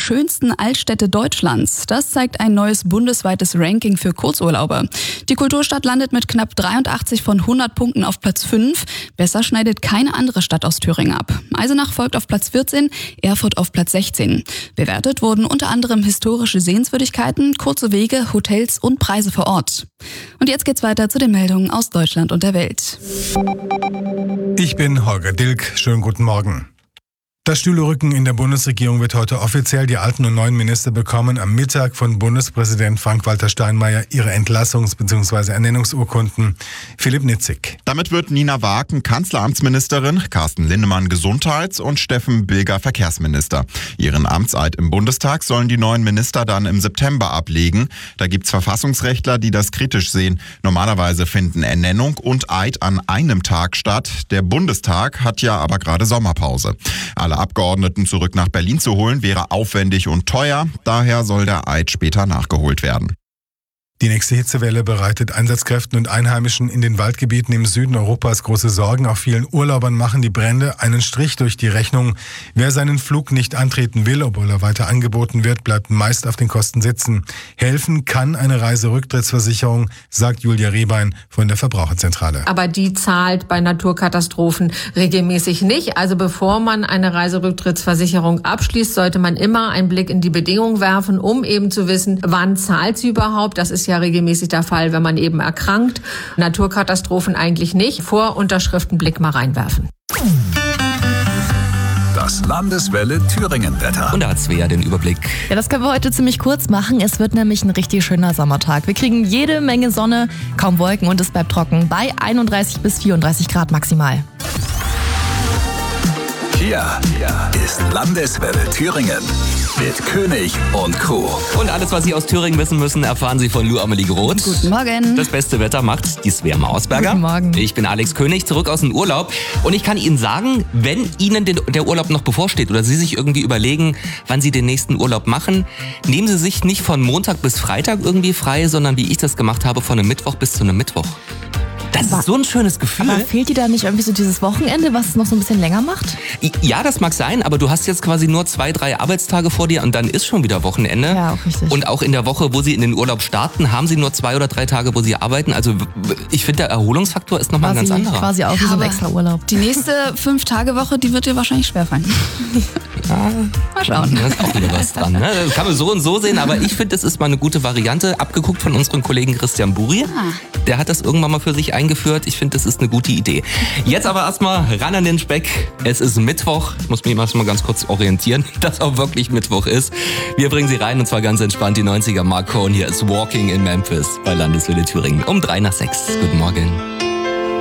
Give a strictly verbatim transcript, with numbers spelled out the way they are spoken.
schönsten Altstädte Deutschlands. Das zeigt ein neues bundesweites Ranking für Kurzurlauber. Die Kulturstadt landet mit knapp dreiundachtzig von hundert Punkten auf Platz fünf. Besser schneidet keine andere Stadt aus Thüringen ab. Eisenach folgt auf Platz vierzehn, Erfurt auf Platz sechzehn. Bewertet wurden unter anderem historische Sehenswürdigkeiten, kurze Wege, Hotels und Preise vor Ort. Und jetzt geht's weiter zu den Meldungen aus Deutschland und der Welt. Ich bin Holger Dilk. Schönen guten Morgen. Das Stühlerücken in der Bundesregierung wird heute offiziell. Die alten und neuen Minister bekommen am Mittag von Bundespräsident Frank-Walter Steinmeier ihre Entlassungs- bzw. Ernennungsurkunden. Philipp Nitzig. Damit wird Nina Waaken Kanzleramtsministerin, Carsten Linnemann Gesundheits- und Steffen Bilger Verkehrsminister. Ihren Amtseid im Bundestag sollen die neuen Minister dann im September ablegen. Da gibt's Verfassungsrechtler, die das kritisch sehen. Normalerweise finden Ernennung und Eid an einem Tag statt. Der Bundestag hat ja aber gerade Sommerpause. Alle Abgeordneten zurück nach Berlin zu holen, wäre aufwendig und teuer. Daher soll der Eid später nachgeholt werden. Die nächste Hitzewelle bereitet Einsatzkräften und Einheimischen in den Waldgebieten im Süden Europas große Sorgen. Auch vielen Urlaubern machen die Brände einen Strich durch die Rechnung. Wer seinen Flug nicht antreten will, obwohl er weiter angeboten wird, bleibt meist auf den Kosten sitzen. Helfen kann eine Reiserücktrittsversicherung, sagt Julia Rehbein von der Verbraucherzentrale. Aber die zahlt bei Naturkatastrophen regelmäßig nicht. Also bevor man eine Reiserücktrittsversicherung abschließt, sollte man immer einen Blick in die Bedingungen werfen, um eben zu wissen, wann zahlt sie überhaupt. Das ist ja regelmäßig der Fall, wenn man eben erkrankt. Naturkatastrophen eigentlich nicht. Vor Unterschriften Blick mal reinwerfen. Das Landeswelle Thüringen-Wetter. Und da hat Svea den Überblick. Ja, das können wir heute ziemlich kurz machen. Es wird nämlich ein richtig schöner Sommertag. Wir kriegen jede Menge Sonne, kaum Wolken und es bleibt trocken bei einunddreißig bis vierunddreißig Grad maximal. Hier ist Landeswelle Thüringen mit König und Co. Und alles, was Sie aus Thüringen wissen müssen, erfahren Sie von Lou Amelie Groth. Guten Morgen. Das beste Wetter macht die Svea Mausberger. Guten Morgen. Ich bin Alex König, zurück aus dem Urlaub. Und ich kann Ihnen sagen, wenn Ihnen den, der Urlaub noch bevorsteht oder Sie sich irgendwie überlegen, wann Sie den nächsten Urlaub machen, nehmen Sie sich nicht von Montag bis Freitag irgendwie frei, sondern wie ich das gemacht habe, von einem Mittwoch bis zu einem Mittwoch. Das Aber- ist so ein schönes Gefühl. Aber fehlt dir da nicht irgendwie so dieses Wochenende, was es noch so ein bisschen länger macht? Ja, das mag sein, aber du hast jetzt quasi nur zwei, drei Arbeitstage vor dir und dann ist schon wieder Wochenende. Ja, auch richtig. Und auch in der Woche, wo sie in den Urlaub starten, haben sie nur zwei oder drei Tage, wo sie arbeiten. Also ich finde, der Erholungsfaktor ist nochmal ein ganz Quasi, anderer. quasi auch wie so ein Aber extra Urlaub. Die nächste Fünf-Tage-Woche, die wird dir wahrscheinlich schwerfallen. Mal schauen. Da ist auch wieder was dran. Ne? Das kann man so und so sehen, aber ich finde, das ist mal eine gute Variante. Abgeguckt von unserem Kollegen Christian Buri. Der hat das irgendwann mal für sich eingeführt. Ich finde, das ist eine gute Idee. Jetzt aber erstmal ran an den Speck. Es ist Mittwoch. Ich muss mich erstmal ganz kurz orientieren, dass auch wirklich Mittwoch ist. Wir bringen Sie rein und zwar ganz entspannt die neunziger. Mark Cohn hier ist Walking in Memphis bei Landeswelle Thüringen um drei nach sechs. Guten Morgen.